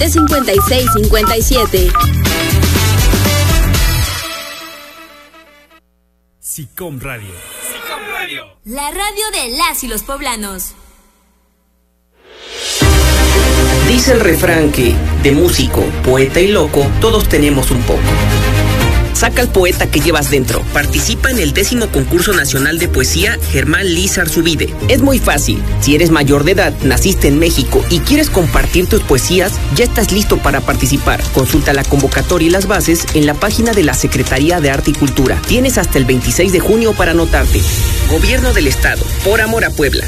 5657. SICOM Radio. SICOM Radio. La radio de las y los poblanos. Dice el refrán que, de músico, poeta y loco, todos tenemos un poco. Saca al poeta que llevas dentro. Participa en el 10º concurso nacional de poesía Germán Liz Arzubide. Es muy fácil. Si eres mayor de edad, naciste en México y quieres compartir tus poesías, ya estás listo para participar. Consulta la convocatoria y las bases en la página de la Secretaría de Arte y Cultura. Tienes hasta el 26 de junio para anotarte. Gobierno del Estado, por amor a Puebla.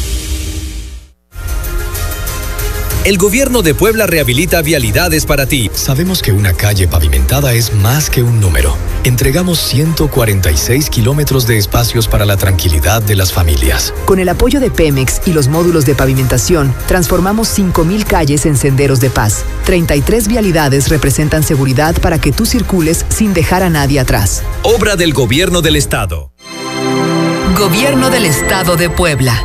El Gobierno de Puebla rehabilita vialidades para ti. Sabemos que una calle pavimentada es más que un número. Entregamos 146 kilómetros de espacios para la tranquilidad de las familias. Con el apoyo de Pemex y los módulos de pavimentación, transformamos 5,000 calles en senderos de paz. 33 vialidades representan seguridad para que tú circules sin dejar a nadie atrás. Obra del Gobierno del Estado. Gobierno del Estado de Puebla.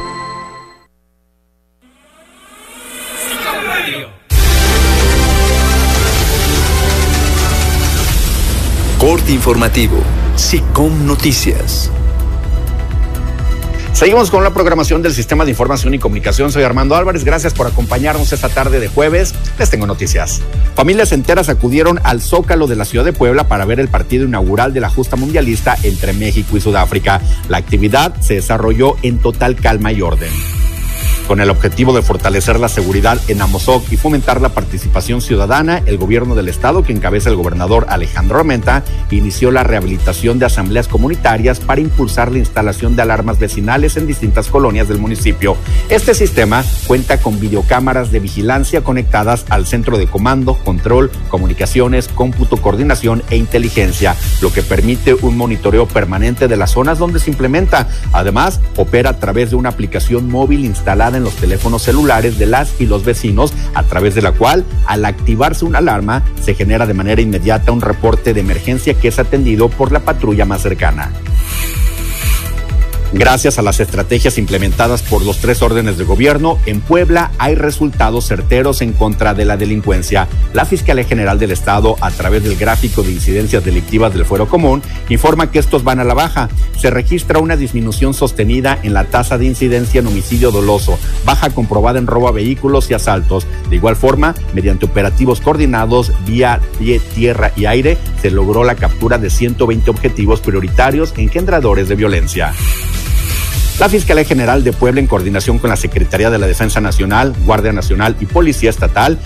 Corte informativo, SICOM Noticias. Seguimos con la programación del Sistema de Información y Comunicación. Soy Armando Álvarez. Gracias por acompañarnos esta tarde de jueves. Les tengo noticias. Familias enteras acudieron al Zócalo de la ciudad de Puebla para ver el partido inaugural de la justa mundialista entre México y Sudáfrica. La actividad se desarrolló en total calma y orden. Con el objetivo de fortalecer la seguridad en Amozoc y fomentar la participación ciudadana, el gobierno del estado, que encabeza el gobernador Alejandro Armenta, inició la rehabilitación de asambleas comunitarias para impulsar la instalación de alarmas vecinales en distintas colonias del municipio. Este sistema cuenta con videocámaras de vigilancia conectadas al centro de comando, control, comunicaciones, cómputo, coordinación e inteligencia, lo que permite un monitoreo permanente de las zonas donde se implementa. Además, opera a través de una aplicación móvil instalada en los teléfonos celulares de las y los vecinos, a través de la cual, al activarse una alarma, se genera de manera inmediata un reporte de emergencia que es atendido por la patrulla más cercana. Gracias a las estrategias implementadas por los 3 órdenes de gobierno, en Puebla hay resultados certeros en contra de la delincuencia. La Fiscalía General del Estado, a través del gráfico de incidencias delictivas del Fuero Común, informa que estos van a la baja. Se registra una disminución sostenida en la tasa de incidencia en homicidio doloso, baja comprobada en robo a vehículos y asaltos. De igual forma, mediante operativos coordinados vía pie, tierra y aire, se logró la captura de 120 objetivos prioritarios engendradores de violencia. La Fiscalía General de Puebla, en coordinación con la Secretaría de la Defensa Nacional, Guardia Nacional y Policía Estatal,